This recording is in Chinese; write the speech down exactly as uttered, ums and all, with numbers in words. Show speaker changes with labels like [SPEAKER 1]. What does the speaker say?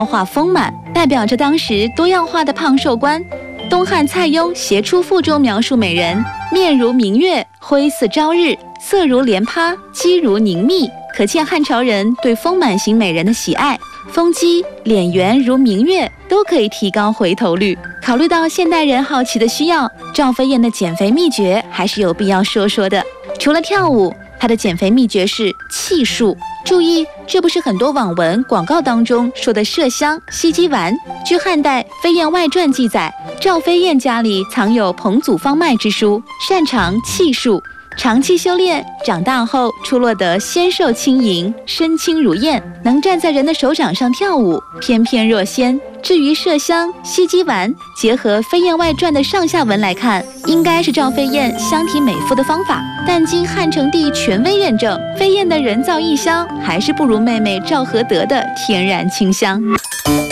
[SPEAKER 1] 化丰满，代表着当时多样化的胖瘦观。东汉蔡邕携出赋中描述美人，面如明月，辉似朝日，色如莲葩，肌如凝蜜，可见汉朝人对丰满型美人的喜爱。丰肌、脸圆如明月都可以提高回头率。考虑到现代人好奇的需要，赵飞燕的减肥秘诀还是有必要说说的。除了跳舞，她的减肥秘诀是气术。注意，这不是很多网文广告当中说的麝香、西鸡丸。据汉代《飞燕外传》记载，赵飞燕家里藏有彭祖方脉之书，擅长气术。长期修炼，长大后出落得纤瘦轻盈，身轻如燕，能站在人的手掌上跳舞，翩翩若仙。至于麝香、西鸡丸，结合《飞燕外传》的上下文来看，应该是赵飞燕香体美肤的方法。但经汉成帝权威认证，飞燕的人造异香还是不如妹妹赵合德的天然清香。